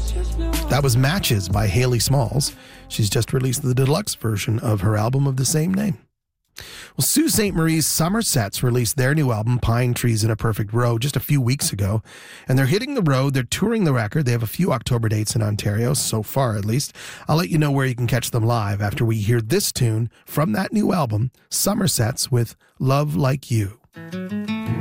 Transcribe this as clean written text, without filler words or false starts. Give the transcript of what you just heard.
That was Matches by Hayley Smalls. She's just released the deluxe version of her album of the same name. Well, Sault Ste. Marie's Somersets released their new album, Pine Trees in a Perfect Row, just a few weeks ago. And they're hitting the road. They're touring the record. They have a few October dates in Ontario, so far at least. I'll let you know where you can catch them live after we hear this tune from that new album, Somersets with Love Like You.